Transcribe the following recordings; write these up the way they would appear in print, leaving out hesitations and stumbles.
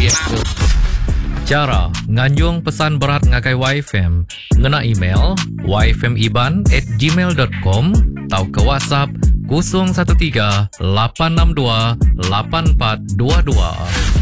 Cara nganjung pesan berat ngagai YFM ngena email yfmiban@gmail.com atau ke WhatsApp 013 862 8422.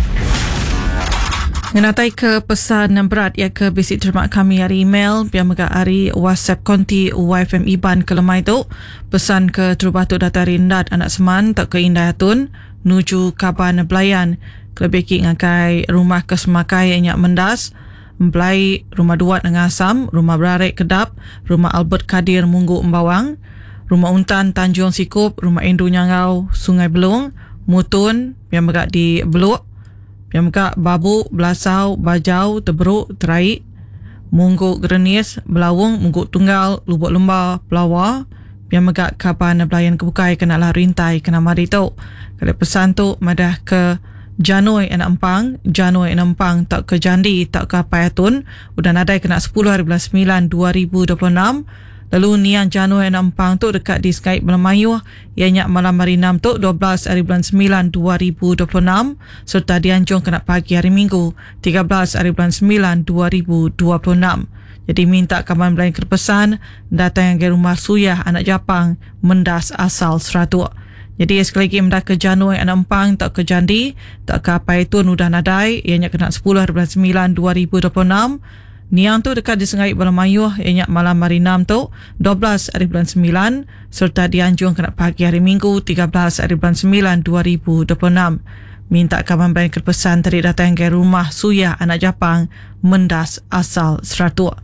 Ngenatai ke pesan berat ia ke basic terima kami hari email biar megak hari WhatsApp konti YFM Iban ke lemai tu pesan ke terubatu data rindat anak seman tak ke Indayatun nuju Kaban Belayan kelebih ngakai rumah kesemakai yang mendas Mplai rumah Duat dengan Asam, rumah Berarik Kedap, rumah Albert Kadir Munggu Embawang, rumah Untan Tanjung Sikup, rumah Endu Nyangau Sungai Belung, Mutun yang megak di Beluk, yang megak Babu, Belasau, Bajau, Teberuk, Terai, Munggu Grenis, Belawung, Munggu Tunggal, Lubuk Lembah, Pelawar, yang megak Kaban Belayan Kebukai kenalah rintai kena mari tu. Kalau pesan tu madah ke Janoi Anak Empang, Janoi Anak Empang tak ke Jandi, tak ke Payatun, udah nadai kena 10 hari bulan 9 2026. Lalu nian Janoi Anak Empang tu dekat di Skype Melayu, ianya malam hari 6 tu 12 hari bulan 9 2026, serta dianjung kena pagi hari Minggu 13 hari bulan 9 2026. Jadi minta kawan Belayan Kerpesan datang ke rumah Suyah Anak Japang mendas asal Seratuk. Jadi sekali lagi mendak ke Janoi Anak Empang tak ke Jandi, tak ke apa itu udah nadai, ianya kena 10 hari bulan 9 2026. Niang tu dekat di Sengai Balamayuh, ianya malam hari 6 tu 12 hari bulan 9, serta dianjung kena pagi hari Minggu 13 hari bulan 9 2026. Minta kawan Belayan Kerpesan tadi datang ke rumah Suyah Anak Japang mendas asal Seratuk.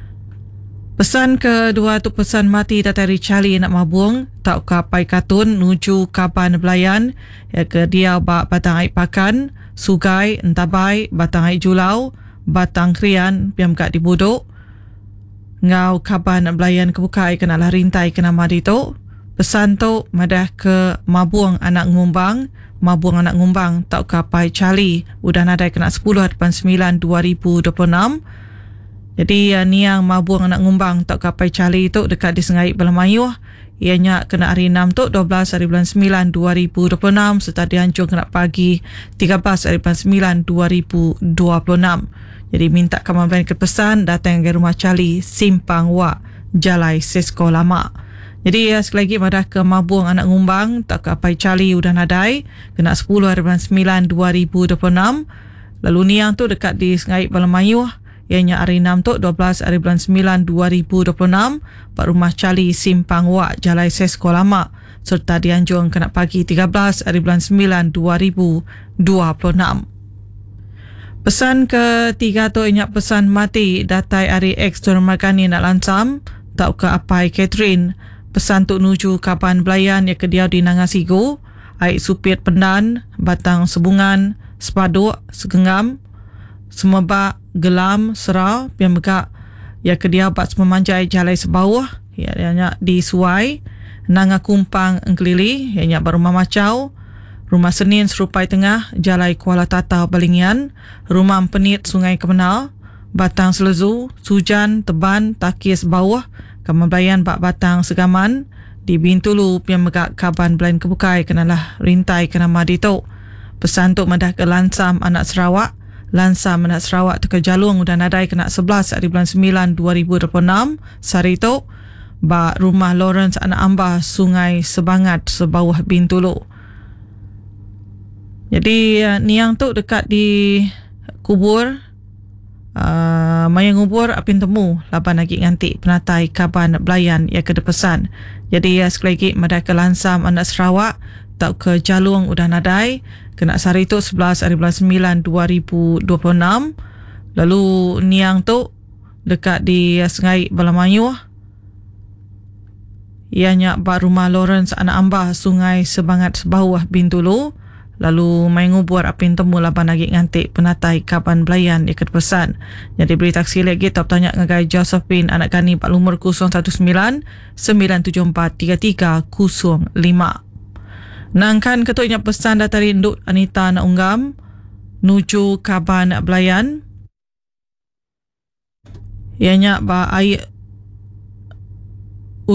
Pesan kedua tu pesan mati datari Cali nak mabung tak kapai katun nuju Kaban Belayan ya ke dia batang air pakan Sugai Entabai batang air Julau Batang Krian piam kat dibuduk ngau Kaban Belayan kebukai kenalah rintai kena madi tu. Pesan tu madah ke Mabuang Anak Ngumbang, Mabuang Anak Ngumbang tak kapai Cali udah nadai kena 10 hadapan 9 2026. Jadi niang Mabuang Anak Ngumbang tak kapai Cali tu dekat di Sengai Balamayuh, ianya kena hari 6 tu 12 hari bulan 9 2026, serta dianjung kena pagi 13 hari bulan 9 2026. Jadi minta kawan Belayan Kerpesan datang ke rumah Cali Simpang Wak Jalai Sesko Lama. Jadi sekali lagi madah ke Mabuang Anak Ngumbang tak kapai Cali udah nadai kena 10 hari bulan 9 2026. Lalu niang tu dekat di Sengai Balamayuh, ianya hari 6 tu 12 hari bulan 9 2026, Pak Rumah Cali Simpang Wak Jalai Sesko Lama, serta dianjung kena pagi 13 hari bulan 9 2026. Pesan ketiga tu ianya pesan mati datai hari X Tuan Markani nak lansam tak ke apai Catherine. Pesan tu nuju Kaban Belayan ya ke dia di Nangasigo, air supir Pendan, Batang Sebungan, Sepaduk, Segenggam, Semebak, Gelam, Serau, yang megak ya ke dia bat memanjai Jalai Sebawah, ianya di Suai, Nanga Kumpang Engkelili, ianya Rumah Macau, Rumah Senin Serupai Tengah, Jalai Kuala Tatau Balingian, Rumah Empenit Sungai Kemenal, Batang Selezu, Sujan, Teban, Takis Bawah, Kaban Belayan Bak Batang Segaman, di Bintulu, yang megak Kaban Belayan Kebukai kenalah rintai kena madi tu. Pesan tu madah ke Lansam Anak Sarawak, Lansam Anak Sarawak tu ke Jalung udah nadai kena 11 hari bulan 9 2026. Sari tu ba rumah Lawrence Anak Ambah Sungai Sebangat sebawah Bintulu. Jadi niang tu dekat di kubur mayang kubur apin temu laban lagi nganti penatai Kaban Belayan ya ke depesan. Jadi sekali lagi madah ke Lansam Anak Sarawak tak ke Jalung udah nadai kena sari tu 11 hari bulan 9 2026. Lalu niang tu dekat di Sengai Balamayuh, ianya ba rumah Lawrence Anak Ambah Sungai Sebangat sebawah Bintulu. Lalu main ngubur apin temu laban lagi nganti penatai Kaban Belayan ikat pesan. Jadi beri taksi lagi top tanya ngagai Josephine Anak Kani Pak Lumur 019 974 3305. Nangkan ketuknya pesan datari Nduk Anita Nak Unggam nuju Kaban Belayan, ianya ba air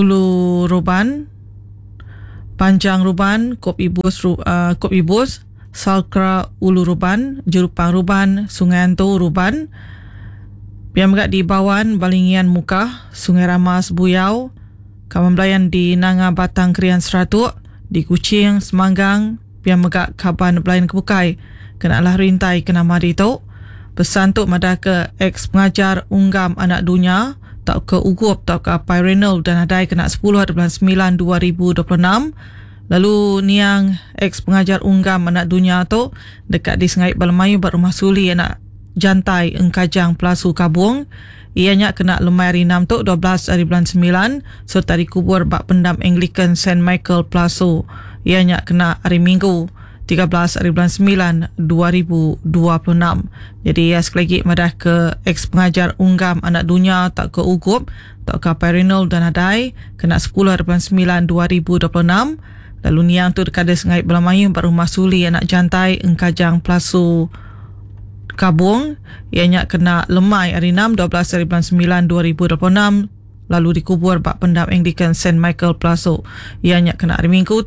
Ulu Ruban, Panjang Ruban, Kop Ibus, Salkra Ulu Ruban, Jerupang Ruban, Sungai Anto Ruban, Piamgak di Bawan, Balingian Mukah, Sungai Ramas Buyau, Kawan Belayan di Nanga Batang Krian Seratuk, di Kuching, Semanggang, Piamgak Kaban Belayan Kebukai, kenalah rintai kena mari tu. Pesan tu madah ke ex pengajar unggam anak dunia, tak ke ugup, tak ke Pyrenol dan adai kena 10/9/2026. Lalu niang ex pengajar unggam anak dunia tu dekat di Sengait Balamayu berumah suli anak jantai Engkajang Pelasu Kabung. Ianya kena lemai hari 6 tu 12/9 serta dikubur bak pendam Anglican St. Michael Pelasu. Ianya kena hari Minggu 13/9/2026. Jadi sekali lagi madah ke ex pengajar unggam anak dunia tak ke ugup, tak ke Pyrenol dan adai kena 10/9/2026. Lalu niang tu dekat Sengait Balamayu berumah suli anak jantai Engkajang Pelasu Kabung. Ianya kena lemai hari 6 12/9/2026. Lalu dikubur bak pendam Anglican St. Michael Pelasu. Ianya kena hari Minggu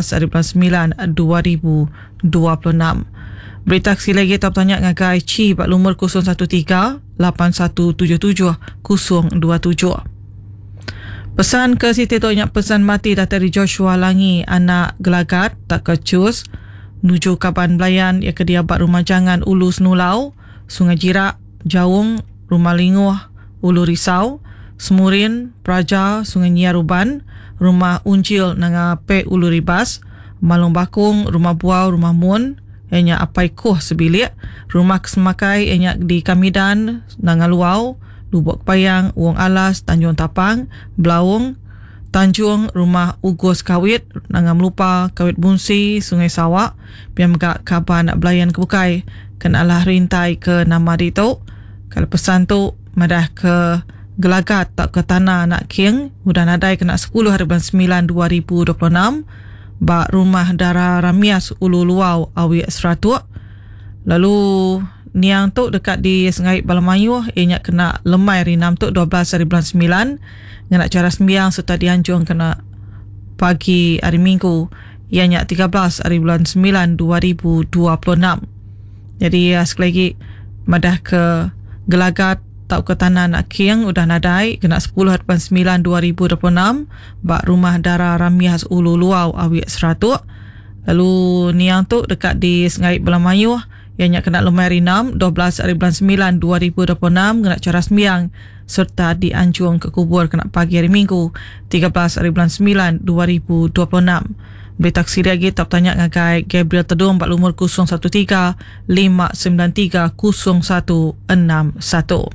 13/9/2026. Berita aksi lagi tak bertanya ngagai Ci bak lumur 013-8177-027. Pesan ke Siti Tok pesan mati dari Joshua Langi anak Gelagat tak kecus menuju Kaban Belayan ia ke diabat Rumah Jangan Ulu Senulau, Sungai Jirak, Jawung, Rumah Linguh, Ulu Risau, Semurin, Praja, Sungai Nyia Ruban, Rumah Unjil Nanga Pe Ulu Ribas, Malung Bakung, Rumah Buau, Rumah Mun, ianya Apai Kuh Sebilik, Rumah Kesemakai ianya di Kamidan, Nanga Luau, Lubuk Payang, Uong Alas, Tanjung Tapang, Belawung, Tanjung, Rumah Ugos Kawit, Nanga Melupa, Kawit Bunsi, Sungai Sawak, Piamgak Kaban Belayan Kebukai, kenalah rintai ke nama Dito. Kalau pesan tu madah ke Gelagat tak ke tanah nak King, mudah nadai kena 10/9/2026. Bak Rumah Dara Ramias Ulu Luau Awi Seratuk. Lalu niang tu dekat di Sengait Balamayu ianya kena lemai hari 6 tu 12/9 dengan cara sembiang serta dianjung kena pagi hari Minggu ianya 13/9/2026. Jadi sekali lagi madah ke Gelagat tak ke tanah nak King udah nadai kena 10/9/2026 bak Rumah Dara Ramias Ulu Luau Awi Seratuk. Lalu niang tu dekat di Sengait Balamayu ianya kena lemai hari 6 12/9/2026 kena cara sembiang serta dianjung ke kubur kena pagi hari Minggu 13/9/2026. Berita aksi lagi tak tanya ngagai Gabriel Tedung bak lumur 013-593-0161.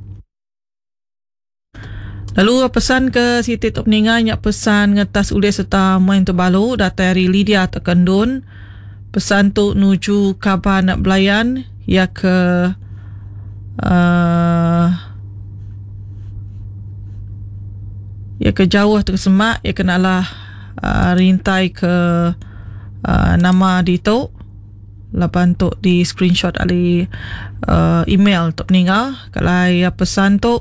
Lalu pesan ke Siti Tok Peningan yang pesan ngetas ulis serta main terbalu dari Lydia Tekendun. Pesan tu nuju Kaban Belayan ya ke jauh tersemak ya kenalah rintai ke nama Dito. Lapan tu di screenshot ali email Tok Peningan. Kalau ya pesan tu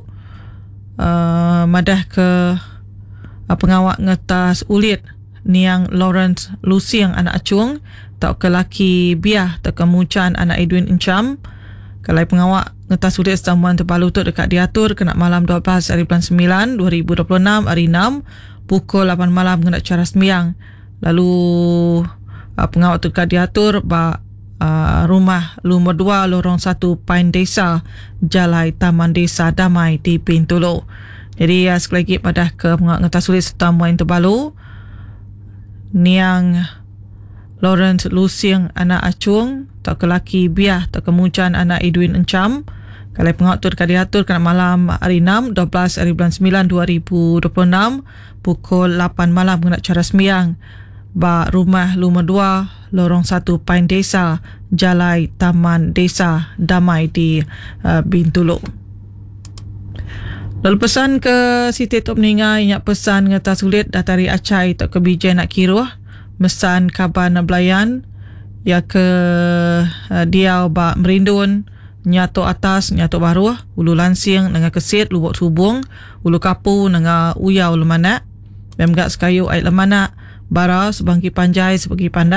madah ke pengawak ngetas ulit niang Lawrence Lusiang anak acung tak ke laki biah tak kemucan anak Edwin Encam. Kalau pengawak ngetas ulit setamuan terbalu tu dekat diatur kena malam 12/9/2026 hari 6 pukul 8 malam kena cara sembiang. Lalu pengawak tu dekat diatur bak rumah lumur 2 lorong 1 Pain Desa Jalai Taman Desa Damai di Bintulu. Jadi sekali lagi pada ke pengawak ngetas ulit serta muain terbalu niang Lawrence Lusiang anak acung tak ke laki biah tak kemucan anak Edwin Encam. Kalau pengawak tu dekat diatur kena malam hari 6 12/9/2026 pukul 8 malam kena cara sembiang bak rumah lumur 2 lorong 1 Pain Desa Jalai Taman Desa Damai di Bintulu. Lalu pesan ke Siti Tok Peningan yang pesan ngetas sulit dari Acai tak ke Bijai nak kiruh mesan Kaban Belayan ya ke Diau bak Merindun Nyato Atas Nyato Baruh Ulu Lansing dengan Kesit Lubuk Subung Ulu Kapu dengan Uyau Lemanak Bemgak Sekayu Ait Lemanak Bara Sebangki Panjai Sebangki Pandak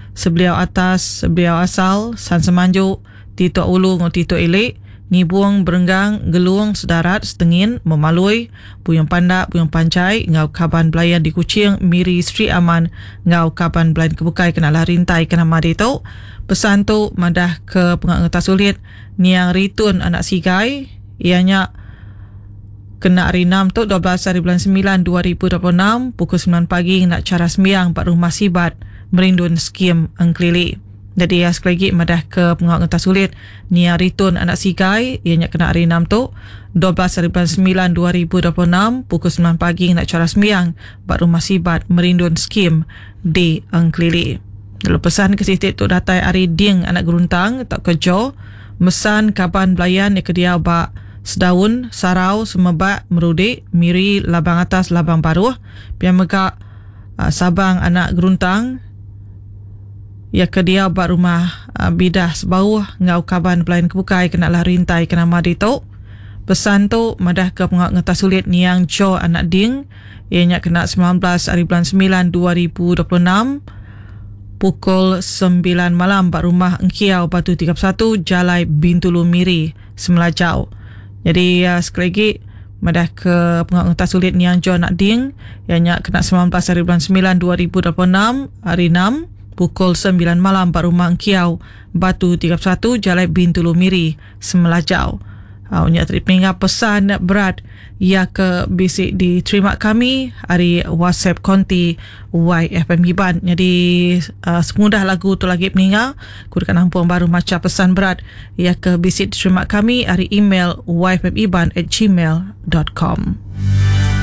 Sebeliau atas, sebeliau asal, San Semanjuk, Tito Ulu ngau Tito Elek, Nibuang, Berenggang, Geluang, Sedarat, Setengin, Memalui, Buyong Pandak, Buyong Pancai, Ngau Kaban Belayan di Kuching, Miri, Sri Aman, Ngau Kaban Belayan Kebukai, Kenalah Rintai, Kena Madi tu. Pesan tu madah ke penganggota sulit, Niang Ritun anak Sigai, ianya kena hari 6 tu 12 hari bulan 9 2026 pukul 9 pagi nak cara sembiang Pak Rumah Sibat merindun skim Engklili. Jadi sekali lagi madah ke penganggota sulit, Nia Ritun anak Sigai, ianya kena hari 6 tu 12 hari bulan 9 2026 pukul 9 pagi nak cara sembiang Pak Rumah Sibat merindun skim di Engklili. Dalam pesan ke sitik tu datai Ari Ding anak Geruntang tak kerja mesan kaban belayan ke dia bak Sedaun, Sarau, Semebak, Merudik, Miri, Labang Atas, Labang Baruh, Pian Megak, Sabang anak Geruntang ya ke dia bak rumah bidah sebauh ngau kaban belayan Kebukai kenalah Rintai Kena Madi tu. Pesan tu madah ke penganggota sulit Niang Jo anak Ding, ianya kena 19 hari bulan 9 2026 pukul 9 malam Pak Rumah Engkiau Batu 31 Jalai Bintulu Miri Semelajau. Jadi sekali lagi madah ke penganggota sulit Niang Jo Nak Ding, ianya kena 19 hari bulan 9 2026 hari 6 pukul 9 malam Pak Rumah Engkiau Batu 31 Jalai Bintulu Miri Semelajau. Unyak terima pesan berat ia ke bisik diterima kami hari WhatsApp konti YFM Iban. Jadi semudah lagu tu lagi peninggal kudukan ampun baru macam pesan berat ia ke bisik diterima kami hari email yfmiban@gmail.com.